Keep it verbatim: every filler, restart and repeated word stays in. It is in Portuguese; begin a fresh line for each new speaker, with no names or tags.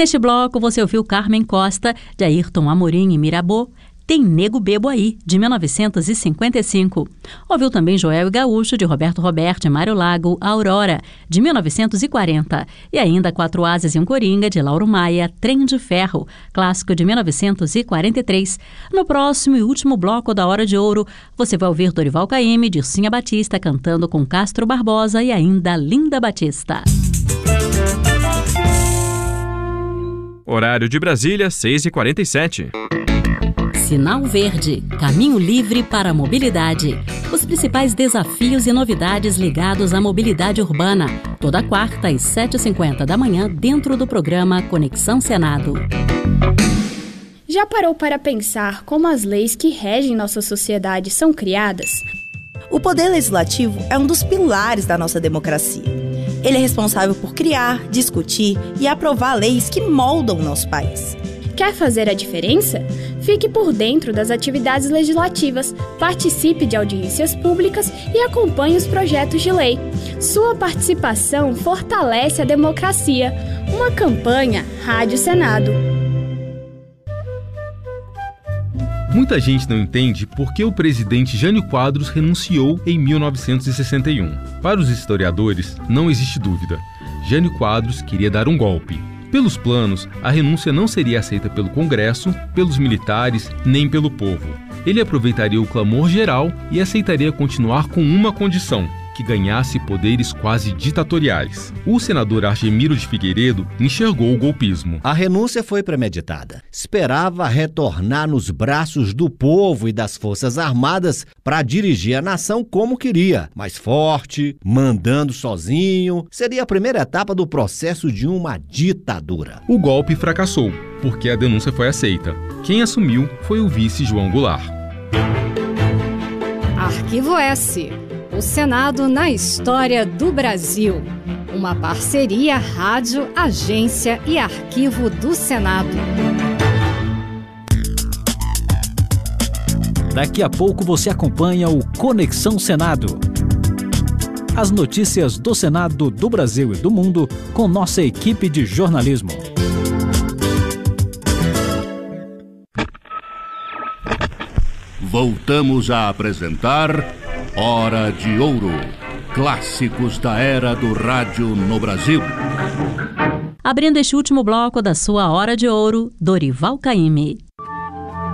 Neste bloco, você ouviu Carmen Costa, de Ayrton Amorim e Mirabô, Tem Nego Bebo Aí, de mil novecentos e cinquenta e cinco. Ouviu também Joel e Gaúcho, de Roberto Roberto e Mário Lago, Aurora, de mil novecentos e quarenta. E ainda Quatro Asas e um Coringa, de Lauro Maia, Trem de Ferro, clássico de mil novecentos e quarenta e três. No próximo e último bloco da Hora de Ouro, você vai ouvir Dorival Caymmi, Dircinha Batista, cantando com Castro Barbosa e ainda Linda Batista.
Horário de Brasília, seis e quarenta e sete.
Sinal Verde, caminho livre para a mobilidade. Os principais desafios e novidades ligados à mobilidade urbana. Toda quarta às sete e cinquenta da manhã, dentro do programa Conexão Senado.
Já parou para pensar como as leis que regem nossa sociedade são criadas?
O Poder Legislativo é um dos pilares da nossa democracia. Ele é responsável por criar, discutir e aprovar leis que moldam o nosso país.
Quer fazer a diferença? Fique por dentro das atividades legislativas, participe de audiências públicas e acompanhe os projetos de lei. Sua participação fortalece a democracia. Uma campanha Rádio Senado.
Muita gente não entende por que o presidente Jânio Quadros renunciou em mil novecentos e sessenta e um. Para os historiadores, não existe dúvida. Jânio Quadros queria dar um golpe. Pelos planos, a renúncia não seria aceita pelo Congresso, pelos militares, nem pelo povo. Ele aproveitaria o clamor geral e aceitaria continuar com uma condição: que ganhasse poderes quase ditatoriais. O senador Argemiro de Figueiredo enxergou o golpismo.
A renúncia foi premeditada. Esperava retornar nos braços do povo e das Forças Armadas para dirigir a nação como queria, mais forte, mandando sozinho. Seria a primeira etapa do processo de uma ditadura.
O golpe fracassou, porque a denúncia foi aceita. Quem assumiu foi o vice João Goulart.
Arquivo S. O Senado na história do Brasil. Uma parceria Rádio, Agência e Arquivo do Senado.
Daqui a pouco você acompanha o Conexão Senado. As notícias do Senado, do Brasil e do mundo com nossa equipe de jornalismo.
Voltamos a apresentar Hora de Ouro. Clássicos da era do rádio no Brasil.
Abrindo este último bloco da sua Hora de Ouro, Dorival Caymmi.